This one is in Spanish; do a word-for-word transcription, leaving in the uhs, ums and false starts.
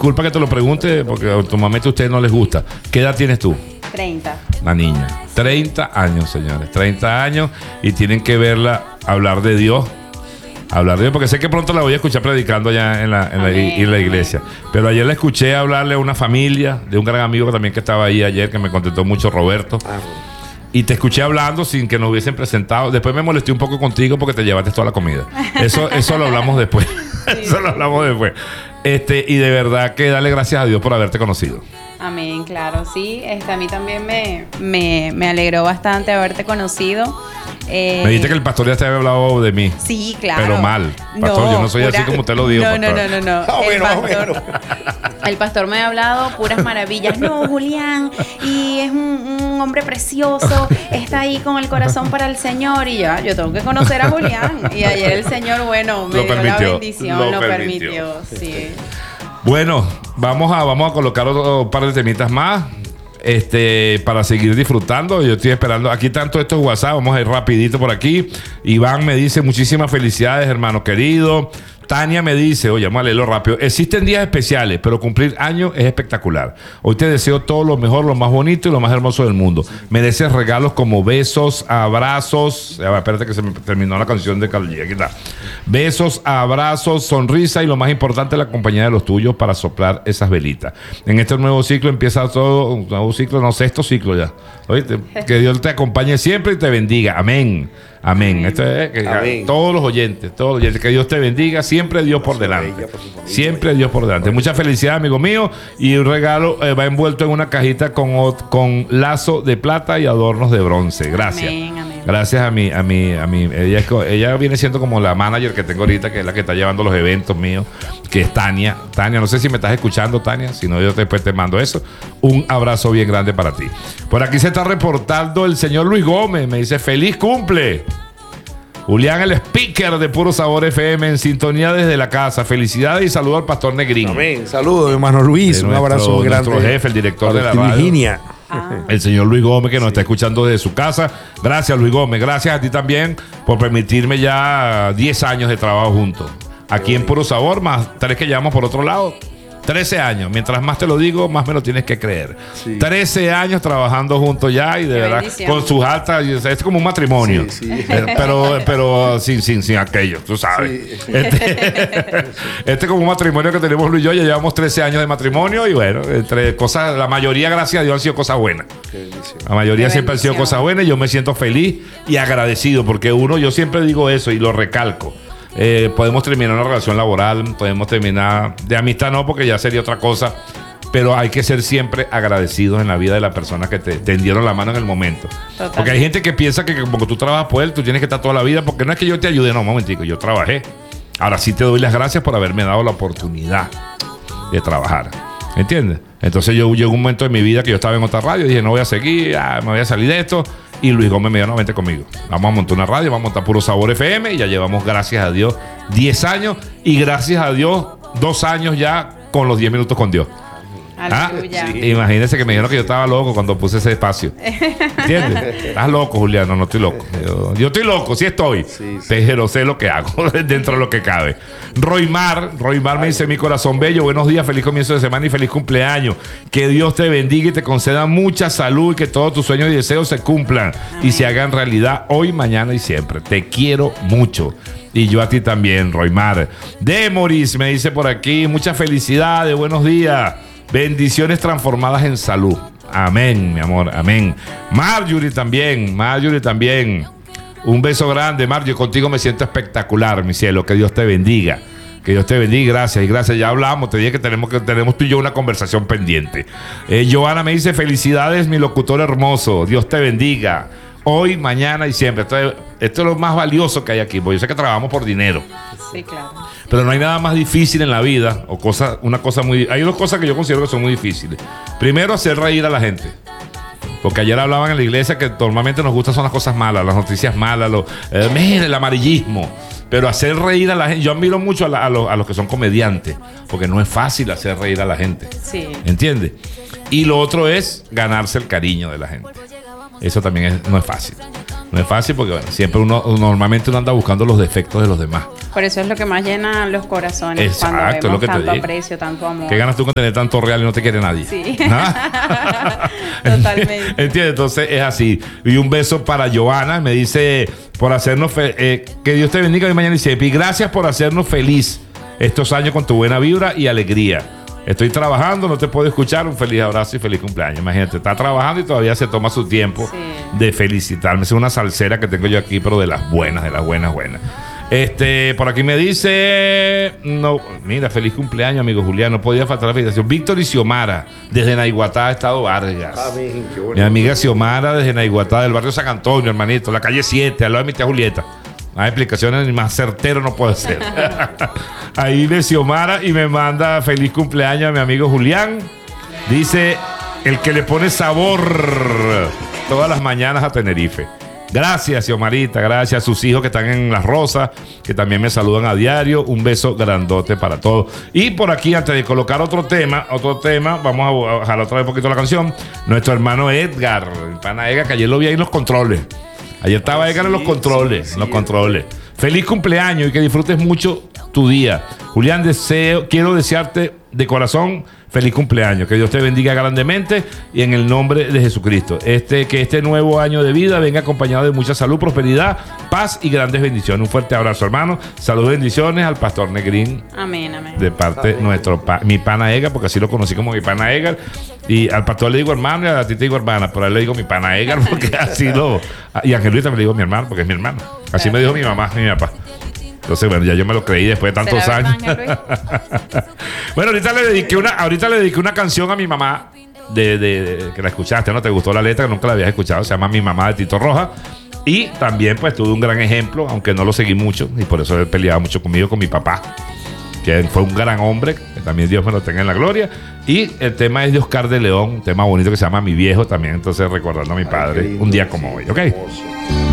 disculpa que te lo pregunte, porque automáticamente a ustedes no les gusta. ¿Qué edad tienes tú? treinta. La niña. treinta años, señores. treinta años y tienen que verla hablar de Dios. Hablar de Dios, porque sé que pronto la voy a escuchar predicando allá en la, en la, en la iglesia. Pero ayer la escuché hablarle a una familia, de un gran amigo también que estaba ahí ayer, que me contestó mucho, Roberto. Y te escuché hablando sin que nos hubiesen presentado. Después me molesté un poco contigo porque te llevaste toda la comida. Eso, eso lo hablamos después. Sí. Eso lo hablamos después. Este, y de verdad que dale gracias a Dios por haberte conocido. Amén, claro, sí. Este, a mí también me, me, me alegró bastante haberte conocido. Eh, me dijiste que el pastor ya te había hablado de mí. Sí, claro. Pero mal. Pastor, no, yo no soy pura, así como usted lo dijo. No, no, pastor. no, no, no. Oh, el, bueno, pastor, bueno. el pastor me ha hablado puras maravillas. No, Julián, y es un, un hombre precioso, está ahí con el corazón para el Señor. Y ya, yo tengo que conocer a Julián. Y ayer el Señor, bueno, me lo dio permitió, la bendición, lo lo permitió. permitió. Sí. Bueno, vamos a, vamos a colocar otro par de temitas más. Este, para seguir disfrutando. Yo estoy esperando. Aquí están todos estos WhatsApp. Vamos a ir rapidito por aquí. Iván me dice muchísimas felicidades, hermano querido. Tania me dice, oye, vamos a leerlo rápido. Existen días especiales, pero cumplir años es espectacular. Hoy te deseo todo lo mejor, lo más bonito y lo más hermoso del mundo. Mereces regalos como besos, abrazos. Ya va, espérate que se me terminó la canción de Carlos G. Aquí está. Besos, abrazos, sonrisa y lo más importante, la compañía de los tuyos para soplar esas velitas. En este nuevo ciclo empieza todo, un nuevo ciclo, no sexto ciclo ya. ¿Oíste? Que Dios te acompañe siempre y te bendiga. Amén. Amén. Amén. Esto es que Amén. Todos los oyentes, todos los oyentes, que Dios te bendiga, siempre Dios por delante. Siempre Dios por delante. Mucha felicidad, amigo mío. Y un regalo eh, va envuelto en una cajita con, con lazo de plata y adornos de bronce. Gracias. Amén, amén. Gracias a mi, a mi, a mi, ella, ella viene siendo como la manager que tengo ahorita, que es la que está llevando los eventos míos, que es Tania. Tania, no sé si me estás escuchando, Tania. Si no, yo después te mando eso. Un abrazo bien grande para ti. Por aquí se está reportando el señor Luis Gómez. Me dice, feliz cumple. Julián, el speaker de Puro Sabor F M, en sintonía desde la casa. Felicidades y saludo al pastor Negrín. Amén. Saludos, hermano Luis. Un nuestro, abrazo grande. Nuestro jefe, el director de la radio. Virginia. Ah. El señor Luis Gómez, que nos sí. está escuchando desde su casa. Gracias, Luis Gómez. Gracias a ti también por permitirme ya diez años de trabajo juntos. Aquí en Puro Sabor, más tres que llevamos por otro lado. trece años. Mientras más te lo digo, más me lo tienes que creer. Sí. trece años trabajando juntos ya y de Qué verdad bendición. Con sus altas. Es como un matrimonio. Sí, sí. Pero, pero sin, sin, sin aquello, tú sabes. Sí. Este, este es como un matrimonio que tenemos Luis y yo. Ya llevamos trece años de matrimonio y bueno, entre cosas, la mayoría, gracias a Dios, han sido cosas buenas. La mayoría Qué siempre bendición. Han sido cosas buenas y yo me siento feliz y agradecido porque uno, yo siempre digo eso y lo recalco. Eh, podemos terminar una relación laboral, podemos terminar de amistad, no, porque ya sería otra cosa, pero hay que ser siempre agradecidos en la vida de la persona que te tendieron la mano en el momento. Total. Porque hay gente que piensa que porque tú trabajas por él, tú tienes que estar toda la vida, porque no es que yo te ayude, no, un momentico, yo trabajé. Ahora sí te doy las gracias por haberme dado la oportunidad de trabajar. ¿Entiendes? Entonces yo llegó un momento en mi vida que yo estaba en otra radio y dije, no voy a seguir, ah, me voy a salir de esto. Y Luis Gómez me dijo, no, vente conmigo. Vamos a montar una radio, vamos a montar Puro Sabor F M y ya llevamos, gracias a Dios, diez años y gracias a Dios, dos años ya con los diez minutos con Dios. ¿Ah? Sí. Imagínense que me dijeron que yo estaba loco cuando puse ese espacio. ¿Entiendes? Estás loco, Julián. No, no estoy loco. Yo, yo estoy loco, sí estoy. Sí, sí. Pero sé lo que hago dentro de lo que cabe. Roymar, Roymar me dice, mi corazón bello, buenos días, feliz comienzo de semana y feliz cumpleaños. Que Dios te bendiga y te conceda mucha salud y que todos tus sueños y deseos se cumplan. Amén. Y se hagan realidad hoy, mañana y siempre. Te quiero mucho. Y yo a ti también, Roymar. Demoris me dice por aquí, muchas felicidades, buenos días. Bendiciones transformadas en salud. Amén, mi amor, amén. Marjorie también, Marjorie también. Un beso grande, Marjorie. Contigo me siento espectacular, mi cielo. Que Dios te bendiga. Que Dios te bendiga. Gracias y gracias. Ya hablamos. Te dije que tenemos, que tenemos tú y yo una conversación pendiente. Eh, Joana me dice, felicidades, mi locutor hermoso. Dios te bendiga. Hoy, mañana y siempre. Esto es, esto es lo más valioso que hay aquí. Porque yo sé que trabajamos por dinero. Sí, claro. Pero no hay nada más difícil en la vida, o cosa, una cosa muy... Hay dos cosas que yo considero que son muy difíciles. Primero, hacer reír a la gente. Porque ayer hablaban en la iglesia que normalmente nos gustan son las cosas malas, las noticias malas, lo, eh, mira, el amarillismo. Pero hacer reír a la gente... Yo admiro mucho a, la, a, los, a los que son comediantes, porque no es fácil hacer reír a la gente. Sí. ¿Entiendes? Y lo otro es ganarse el cariño de la gente. Eso también es, no es fácil. No es fácil porque bueno, siempre uno, normalmente uno anda buscando los defectos de los demás. Por eso es lo que más llena los corazones. Exacto, cuando es vemos lo que te tanto digo. aprecio, tanto amor. ¿Qué ganas tú con tener tanto real y no te quiere nadie? Sí. ¿Ah? Totalmente. ¿Entiendes? Entonces es así. Y un beso para Joana, me dice, por hacernos fe- eh, que Dios te bendiga hoy, mañana y siempre. Y gracias por hacernos feliz estos años con tu buena vibra y alegría. Estoy trabajando, no te puedo escuchar. Un feliz abrazo y feliz cumpleaños. Imagínate, está trabajando y todavía se toma su tiempo Sí. de felicitarme. Es una salsera que tengo yo aquí, pero de las buenas, de las buenas, buenas. Este, por aquí me dice, no, mira, feliz cumpleaños, amigo Julián. No podía faltar la felicitación. Víctor y Xiomara, desde Naiguatá, Estado Vargas. Amén, qué Mi bonito. amiga Xiomara, desde Naiguatá, del barrio San Antonio, hermanito, la calle siete, al lado de mi tía Julieta. Más explicaciones ni más certero no puede ser. Ahí de Xiomara y me manda feliz cumpleaños a mi amigo Julián. Dice, el que le pone sabor todas las mañanas a Tenerife. Gracias, Xiomarita, gracias a sus hijos que están en Las Rosas, que también me saludan a diario. Un beso grandote para todos. Y por aquí, antes de colocar otro tema, otro tema, vamos a bajar otra vez un poquito la canción. Nuestro hermano Edgar, el pana Edgar, que ayer lo vi ahí en los controles. Ayer estaba Edgar en los controles, sí, en los sí, controles. Feliz cumpleaños y que disfrutes mucho tu día. Julián, deseo, quiero desearte de corazón feliz cumpleaños. Que Dios te bendiga grandemente y en el nombre de Jesucristo. Este, que este nuevo año de vida venga acompañado de mucha salud, prosperidad, paz y grandes bendiciones. Un fuerte abrazo, hermano. Saludos y bendiciones al pastor Negrín. Amén, amén. De parte de nuestro pa- mi pana Edgar, porque así lo conocí como mi pana Edgar. Y al pastor le digo hermano y a ti te digo hermana, pero a él le digo mi pana Edgar porque así lo. Y a Angelita me le digo mi hermano porque es mi hermano. Así me dijo mi mamá y mi papá. Entonces, bueno, ya yo me lo creí después de tantos ¿Será años. verdad, Ángel Luis? Bueno, ahorita le dediqué una, ahorita le dediqué una canción a mi mamá de, de- de- que la escuchaste, ¿no? Te gustó la letra, que nunca la habías escuchado. Se llama Mi Mamá de Tito Roja. Y también, pues, tuve un gran ejemplo, aunque no lo seguí mucho, y por eso él peleaba mucho conmigo, con mi papá, que fue un gran hombre, que también Dios me lo tenga en la gloria. Y el tema es de Oscar de León, un tema bonito que se llama Mi Viejo también, entonces recordando a mi Ay, padre qué lindo, un día sí, como hoy, ¿ok? hermoso.